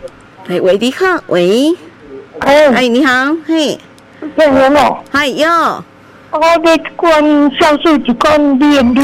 对，喂，你好，喂，哎，你好，嘿， 骗人哦！ 嗨哟， 我咧管销售一款练